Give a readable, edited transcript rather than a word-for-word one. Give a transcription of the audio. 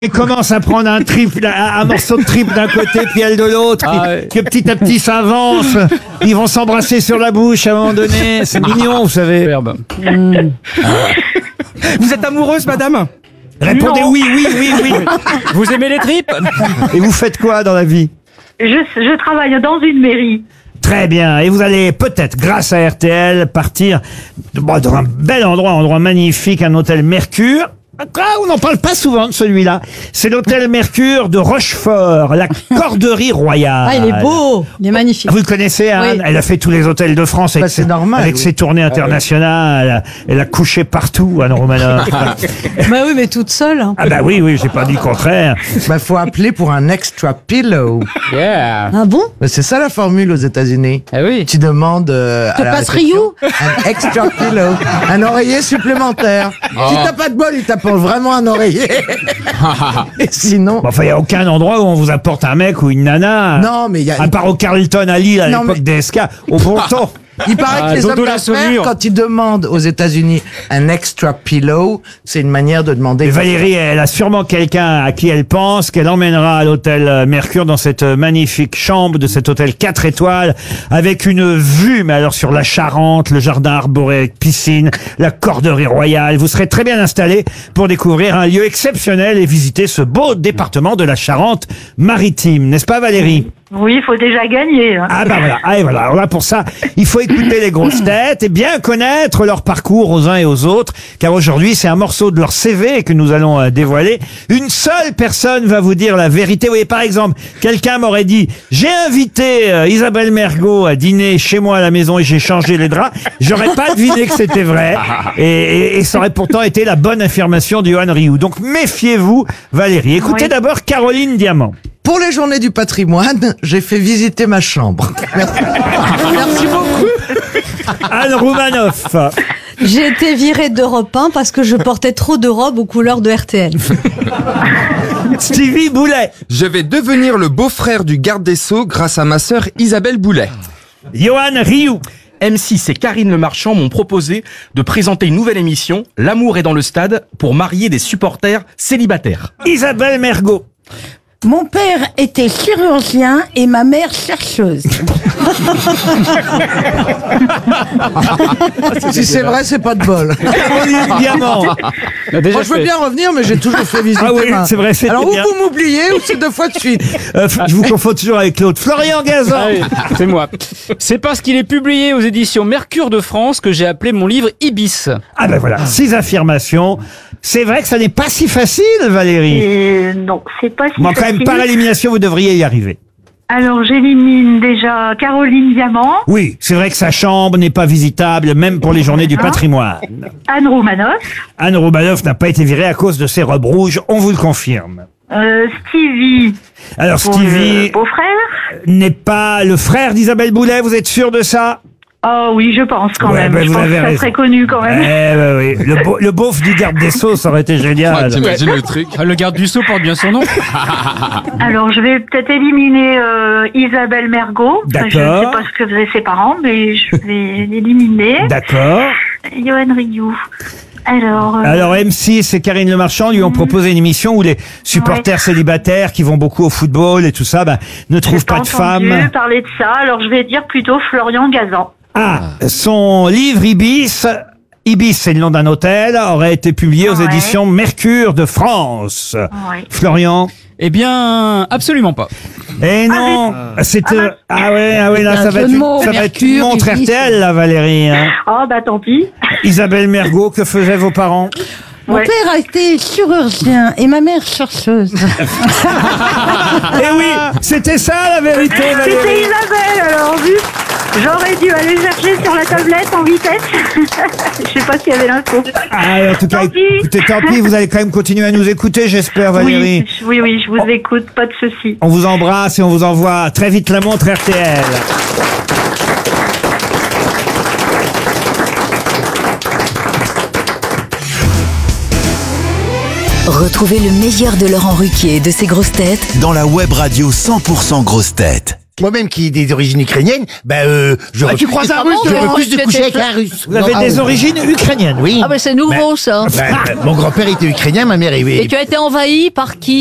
Et commence à prendre un morceau de tripe d'un côté, puis elle de l'autre, puis petit à petit ça avance. Ils vont s'embrasser sur la bouche à un moment donné. C'est mignon, vous savez. Vous êtes amoureuse, madame? Répondez oui. Vous aimez les tripes? Et vous faites quoi dans la vie? Je travaille dans une mairie. Très bien. Et vous allez peut-être, grâce à RTL, partir dans un bel endroit magnifique, un hôtel Mercure. On n'en parle pas souvent de celui-là. C'est l'hôtel Mercure de Rochefort, la Corderie Royale. Ah, il est beau, il est magnifique. Vous le connaissez, Anne? Oui. Elle a fait tous les hôtels de France avec, ses tournées internationales. Elle a couché partout, Anne Romanoff. Bah oui, mais toute seule. Ah bah oui, j'ai pas dit le contraire. Bah faut appeler pour un extra pillow. Yeah. Ah bon? Bah, c'est ça la formule aux États-Unis. Ah oui. Tu demandes à la passe réception un extra pillow, un oreiller supplémentaire. Si t'as pas de bol, il t'apporte vraiment un oreiller. Et sinon, Bon, enfin, il y a aucun endroit où on vous apporte un mec ou une nana. non mais il y a. À part au Carlton à Lille à Non, l'époque mais- DSK, au bon temps. Il paraît que les Dodo hommes la d'affaires, saumure. quand ils demandent aux États-Unis un extra pillow, c'est une manière de demander. Et Valérie, elle a sûrement quelqu'un à qui elle pense qu'elle emmènera à l'hôtel Mercure dans cette magnifique chambre de cet hôtel 4 étoiles avec une vue, mais alors sur la Charente, le jardin arboré avec piscine, la Corderie Royale. Vous serez très bien installé pour découvrir un lieu exceptionnel et visiter ce beau département de la Charente-Maritime. N'est-ce pas, Valérie? Oui, il faut déjà gagner. Hein. Ah bah voilà, et voilà. Alors là pour ça, il faut écouter les grosses têtes et bien connaître leur parcours aux uns et aux autres, car aujourd'hui c'est un morceau de leur CV que nous allons dévoiler. Une seule personne va vous dire la vérité. Vous voyez, par exemple, quelqu'un m'aurait dit « J'ai invité Isabelle Mergo à dîner chez moi à la maison et j'ai changé les draps », j'aurais pas deviné que c'était vrai, et ça aurait pourtant été la bonne affirmation de Johan Rioux. Donc méfiez-vous, Valérie. Écoutez Oui. d'abord Caroline Diamant. Pour les journées du patrimoine, j'ai fait visiter ma chambre. Merci, Merci beaucoup. Anne Romanoff. J'ai été virée d'Europe 1 parce que je portais trop de robes aux couleurs de RTL. Stevie Boulet. Je vais devenir le beau-frère du garde des Sceaux grâce à ma sœur Isabelle Boulet. Johan Rioux. M6 et Karine Le Marchand m'ont proposé de présenter une nouvelle émission, L'amour est dans le stade, pour marier des supporters célibataires. Isabelle Mergo. Mon père était chirurgien et ma mère chercheuse. Si c'est vrai, c'est pas de bol. Caroline Diamant. Moi, je veux bien revenir, mais j'ai toujours fait visiter Ah oui, ma... c'est vrai, c'était Alors, ou bien. vous m'oubliez, ou c'est 2 fois de suite. Je vous confonds toujours avec l'autre. Florian Gazan. Ah oui, c'est moi. C'est parce qu'il est publié aux éditions Mercure de France que j'ai appelé mon livre Ibis. Ah ben voilà, 6 affirmations. C'est vrai que ça n'est pas si facile, Valérie. Et non, c'est pas si Bon, quand facile. même, par élimination, vous devriez y arriver. Alors, j'élimine déjà Caroline Diamant, Oui, c'est vrai que sa chambre n'est pas visitable, même pour les journées du patrimoine. Anne Romanoff, Anne Romanoff n'a pas été virée à cause de ses robes rouges, on vous le confirme. Stevie, Alors, pour Stevie le beau-frère. n'est pas le frère d'Isabelle Boulet, vous êtes sûr de ça? Oh oui, je pense quand Ouais, même. ben, Je vous pense avez que ça raison. serait connu quand même. Oui. Le beauf du garde des Sceaux, ça aurait été génial. T'imagines le truc? Le garde du Sceau porte bien son nom. Alors, je vais peut-être éliminer Isabelle Mergo. D'accord. Je ne sais pas ce que faisaient ses parents, mais je vais l'éliminer. D'accord. Johan Rioux. Alors, Alors M6 et Karine Le Marchand lui ont proposé une émission où les supporters célibataires qui vont beaucoup au football et tout ça ne j'ai trouvent pas de entendu femmes. parler de ça. Alors, je vais dire plutôt Florian Gazan. Ah, son livre Ibis, c'est le nom d'un hôtel, aurait été publié aux Ouais. éditions Mercure de France. Ouais. Florian. Eh bien, absolument pas. Eh non, c'est ah ouais, là C'est ça un va jeu être de une, mots, ça va être une Mercure, montre Ibis. RTL là, Valérie. Hein. Oh, bah tant pis. Isabelle Mergo, que faisaient vos parents? Mon Ouais. père a été chirurgien et ma mère chercheuse. Eh oui, c'était ça la vérité, C'était Valérie. Isabelle, alors vu. J'aurais dû aller chercher sur la tablette en vitesse. Je sais pas s'il y avait l'info. Ah, en tout cas, Tant pis. écoutez, tant pis, vous allez quand même continuer à nous écouter, j'espère, Valérie. Oui, je vous écoute, pas de souci. On vous embrasse et on vous envoie très vite la montre RTL. Retrouvez le meilleur de Laurent Ruquier et de ses grosses têtes dans la web radio 100% grosses têtes. Moi-même qui ai des origines ukrainiennes, tu croises un Russe, je Laurent, refuse de tu coucher étais avec un Russe. Vous avez des origines ukrainiennes. Oui. Ah, c'est nouveau, ça. Mon grand-père était ukrainien, ma mère est... Et tu as été envahi par qui?